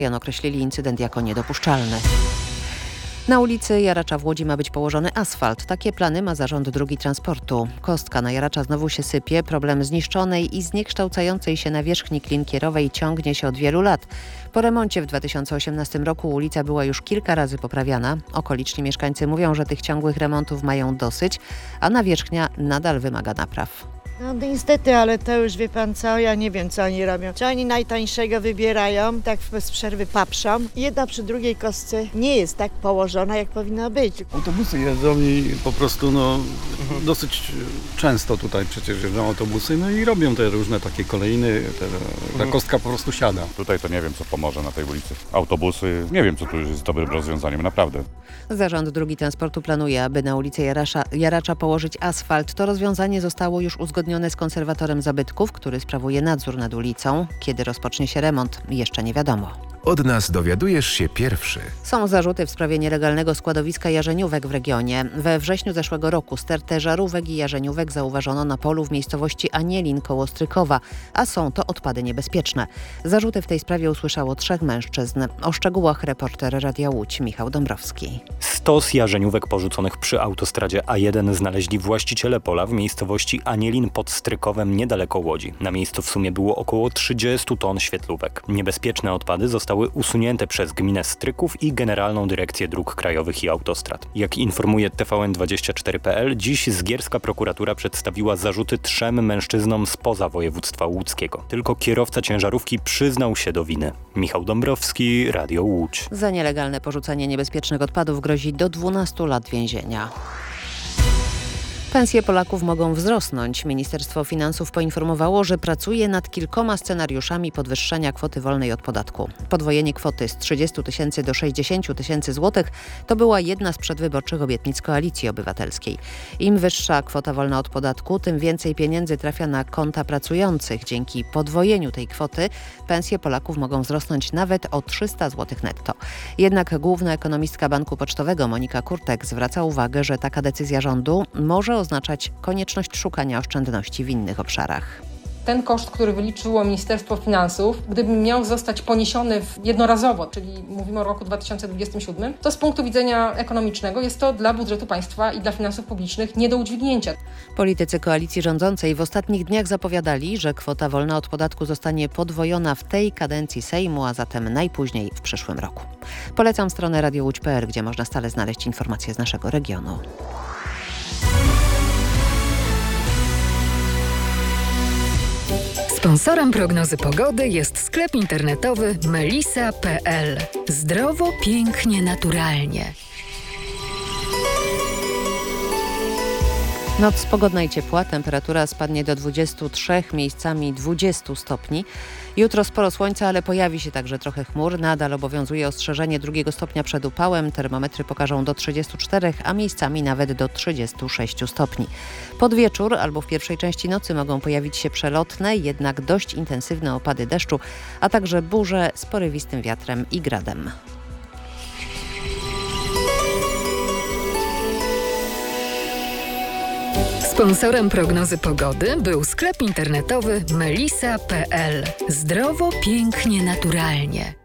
Jan określili incydent jako niedopuszczalny. Na ulicy Jaracza w Łodzi ma być położony asfalt. Takie plany ma Zarząd Dróg Transportu. Kostka na Jaracza znowu się sypie. Problem zniszczonej i zniekształcającej się nawierzchni klinkierowej ciągnie się od wielu lat. Po remoncie w 2018 roku ulica była już kilka razy poprawiana. Okoliczni mieszkańcy mówią, że tych ciągłych remontów mają dosyć, a nawierzchnia nadal wymaga napraw. No niestety, ale to już wie pan co, ja nie wiem co oni robią. Czy oni najtańszego wybierają, tak bez przerwy paprzą. Jedna przy drugiej kostce nie jest tak położona, jak powinna być. Autobusy jeżdżą i po prostu dosyć często tutaj przecież jeżdżą autobusy, no i robią te różne takie kolejny, ta kostka po prostu siada. Tutaj to nie wiem, co pomoże na tej ulicy. Autobusy, nie wiem, co tu już jest dobrym rozwiązaniem, naprawdę. Zarząd Dróg Transportu planuje, aby na ulicy Jaracza położyć asfalt. To rozwiązanie zostało już uzgodnione z konserwatorem zabytków, który sprawuje nadzór nad ulicą. Kiedy rozpocznie się remont, jeszcze nie wiadomo. Od nas dowiadujesz się pierwszy. Są zarzuty w sprawie nielegalnego składowiska jarzeniówek w regionie. We wrześniu zeszłego roku stertę żarówek i jarzeniówek zauważono na polu w miejscowości Anielin koło Strykowa, a są to odpady niebezpieczne. Zarzuty w tej sprawie usłyszało 3 mężczyzn. O szczegółach reporter Radia Łódź Michał Dąbrowski. Stos jarzeniówek porzuconych przy autostradzie A1 znaleźli właściciele pola w miejscowości Anielin pod Strykowem niedaleko Łodzi. Na miejscu w sumie było około 30 ton świetlówek. Niebezpieczne odpady zostały usunięte przez gminę Stryków i Generalną Dyrekcję Dróg Krajowych i Autostrad. Jak informuje TVN24.pl, dziś zgierska prokuratura przedstawiła zarzuty 3 mężczyznom spoza województwa łódzkiego. Tylko kierowca ciężarówki przyznał się do winy. Michał Dąbrowski, Radio Łódź. Za nielegalne porzucanie niebezpiecznych odpadów grozi do 12 lat więzienia. Pensje Polaków mogą wzrosnąć. Ministerstwo Finansów poinformowało, że pracuje nad kilkoma scenariuszami podwyższenia kwoty wolnej od podatku. Podwojenie kwoty z 30 tysięcy do 60 tysięcy złotych to była jedna z przedwyborczych obietnic Koalicji Obywatelskiej. Im wyższa kwota wolna od podatku, tym więcej pieniędzy trafia na konta pracujących. Dzięki podwojeniu tej kwoty pensje Polaków mogą wzrosnąć nawet o 300 zł netto. Jednak główna ekonomistka Banku Pocztowego Monika Kurtek zwraca uwagę, że taka decyzja rządu może oznaczać konieczność szukania oszczędności w innych obszarach. Ten koszt, który wyliczyło Ministerstwo Finansów, gdyby miał zostać poniesiony jednorazowo, czyli mówimy o roku 2027, to z punktu widzenia ekonomicznego jest to dla budżetu państwa i dla finansów publicznych nie do udźwignięcia. Politycy koalicji rządzącej w ostatnich dniach zapowiadali, że kwota wolna od podatku zostanie podwojona w tej kadencji Sejmu, a zatem najpóźniej w przyszłym roku. Polecam stronę radiołódź.pl, gdzie można stale znaleźć informacje z naszego regionu. Sponsorem prognozy pogody jest sklep internetowy melisa.pl. Zdrowo, pięknie, naturalnie. Noc pogodna i ciepła, temperatura spadnie do 23, miejscami 20 stopni. Jutro sporo słońca, ale pojawi się także trochę chmur. Nadal obowiązuje ostrzeżenie 2 stopnia przed upałem. Termometry pokażą do 34, a miejscami nawet do 36 stopni. Pod wieczór albo w pierwszej części nocy mogą pojawić się przelotne, jednak dość intensywne opady deszczu, a także burze z porywistym wiatrem i gradem. Sponsorem prognozy pogody był sklep internetowy melisa.pl. Zdrowo, pięknie, naturalnie.